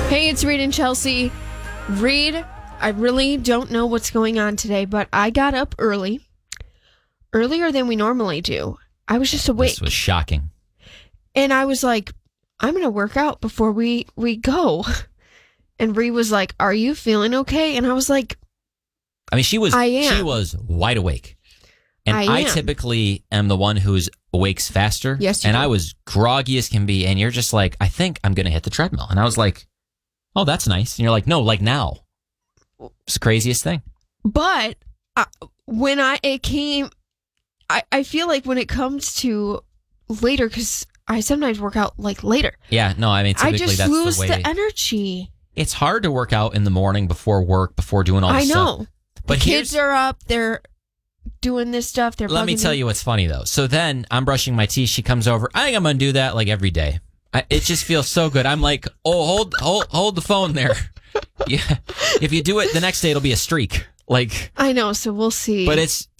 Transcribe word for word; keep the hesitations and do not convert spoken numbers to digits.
Hey, it's Reed and Chelsea. Reed, I really don't know what's going on today, but I got up early. Earlier than we normally do. I was just awake. This was shocking. And I was like, I'm going to work out before we, we go. And Reed was like, are you feeling okay? And I was like, I mean, she was I am. she was wide awake. And I I, am. typically am the one who's awakes faster. Yes, you And do. I was groggy as can be. And you're just like, I think I'm going to hit the treadmill. And I was like, oh, that's nice. And you're like, no, like now. It's the craziest thing. But uh, when I it came, I, I feel like when it comes to later, because I sometimes work out like later. Yeah, no, I mean, I typically just that's lose the way. the energy. It's hard to work out in the morning before work, before doing all I this know. stuff. But But the kids here's- are up. They're doing this stuff. They're Let me bugging tell me. you what's funny, though. So then I'm brushing my teeth. She comes over. I think I'm going to do that like every day. I, it just feels so good. I'm like, oh, hold, hold, hold the phone there. Yeah. If you do it the next day, it'll be a streak. Like, I know. So we'll see. but it's